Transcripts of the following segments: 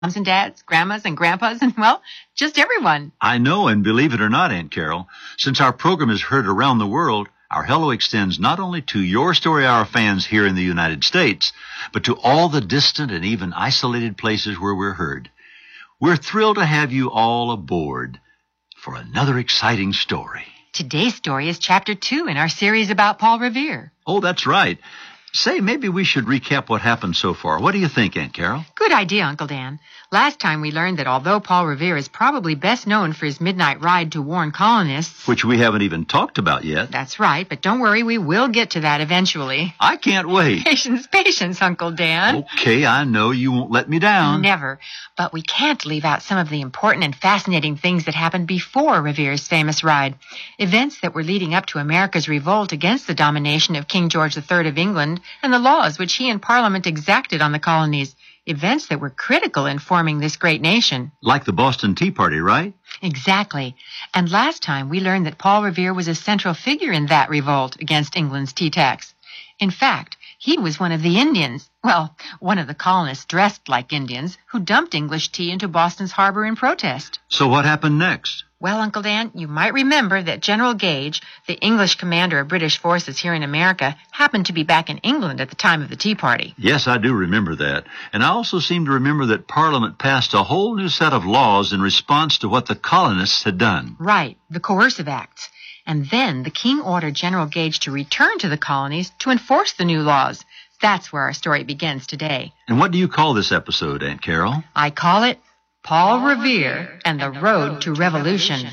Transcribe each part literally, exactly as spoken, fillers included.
moms and dads, grandmas and grandpas, and, well, just everyone. I know, and believe it or not, Aunt Carol, since our program is heard around the world, our hello extends not only to your Story Hour fans here in the United States, but to all the distant and even isolated places where we're heard. We're thrilled to have you all aboard for another exciting story. Today's story is chapter two in our series about Paul Revere. Oh, that's right. Say, maybe we should recap what happened so far. What do you think, Aunt Carol? Good idea, Uncle Dan. Last time we learned that although Paul Revere is probably best known for his midnight ride to warn colonists... Which we haven't even talked about yet. That's right, but don't worry, we will get to that eventually. I can't wait. Patience, patience, Uncle Dan. Okay, I know you won't let me down. Never. But we can't leave out some of the important and fascinating things that happened before Revere's famous ride. Events that were leading up to America's revolt against the domination of King George the Third of England and the laws which he and Parliament exacted on the colonies. Events that were critical in forming this great nation. Like the Boston Tea Party, right? Exactly. And last time we learned that Paul Revere was a central figure in that revolt against England's tea tax. In fact, he was one of the Indians, well, one of the colonists dressed like Indians, who dumped English tea into Boston's harbor in protest. So what happened next? Well, Uncle Dan, you might remember that General Gage, the English commander of British forces here in America, happened to be back in England at the time of the Tea Party. Yes, I do remember that. And I also seem to remember that Parliament passed a whole new set of laws in response to what the colonists had done. Right, the Coercive Acts. And then the king ordered General Gage to return to the colonies to enforce the new laws. That's where our story begins today. And what do you call this episode, Aunt Carol? I call it Paul Revere and the Road to Revolution.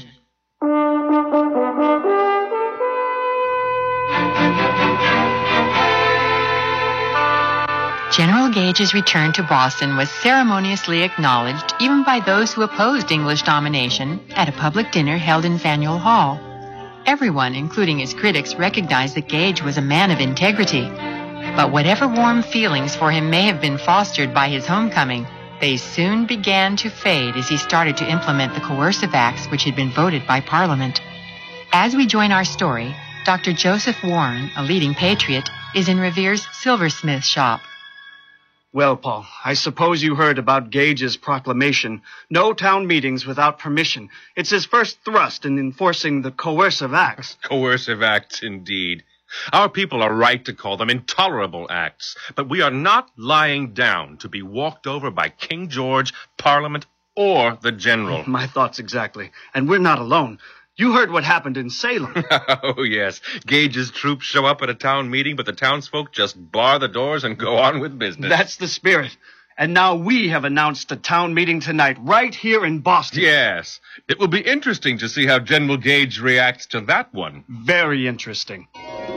General Gage's return to Boston was ceremoniously acknowledged even by those who opposed English domination at a public dinner held in Faneuil Hall. Everyone, including his critics, recognized that Gage was a man of integrity. But whatever warm feelings for him may have been fostered by his homecoming, they soon began to fade as he started to implement the coercive acts which had been voted by Parliament. As we join our story, Doctor Joseph Warren, a leading patriot, is in Revere's silversmith shop. Well, Paul, I suppose you heard about Gage's proclamation. No town meetings without permission. It's his first thrust in enforcing the coercive acts. Coercive acts, indeed. Our people are right to call them intolerable acts, but we are not lying down to be walked over by King George, Parliament, or the General. My thoughts exactly. And we're not alone. You heard what happened in Salem. Oh, yes. Gage's troops show up at a town meeting, but the townsfolk just bar the doors and go on with business. That's the spirit. And now we have announced a town meeting tonight, right here in Boston. Yes. It will be interesting to see how General Gage reacts to that one. Very interesting.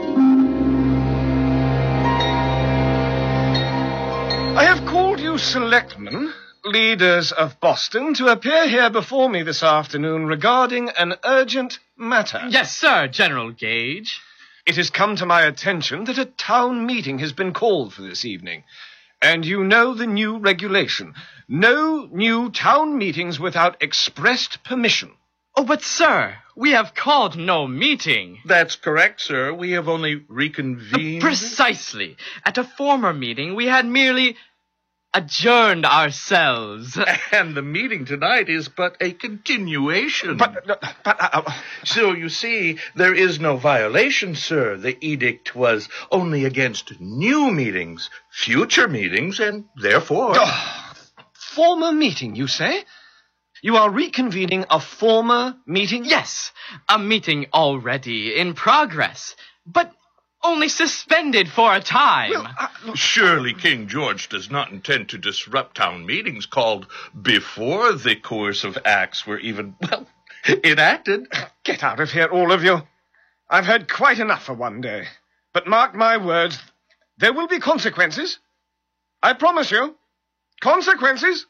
I have called you selectmen, leaders of Boston, to appear here before me this afternoon regarding an urgent matter. Yes, sir, General Gage. It has come to my attention that a town meeting has been called for this evening. And you know the new regulation. No new town meetings without expressed permission. Oh, but, sir, we have called no meeting. That's correct, sir. We have only reconvened. Uh, precisely. At a former meeting, we had merely adjourned ourselves. And the meeting tonight is but a continuation. But, but, uh, So, you see, there is no violation, sir. The edict was only against new meetings, future meetings, and therefore... Oh, former meeting, you say? You are reconvening a former meeting? Yes, a meeting already in progress, but only suspended for a time. Well, uh, look, Surely King George does not intend to disrupt town meetings called before the coercive acts were even, well, enacted. Get out of here, all of you. I've had quite enough for one day. But mark my words, there will be consequences. I promise you. Consequences.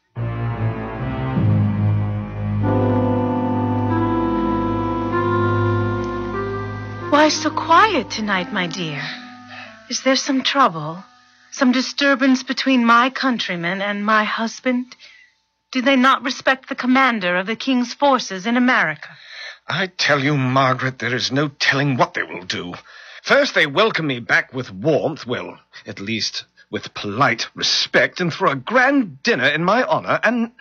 Why so quiet tonight, my dear? Is there some trouble? Some disturbance between my countrymen and my husband? Do they not respect the commander of the king's forces in America? I tell you, Margaret, there is no telling what they will do. First, they welcome me back with warmth. Well, at least with polite respect and for a grand dinner in my honor, and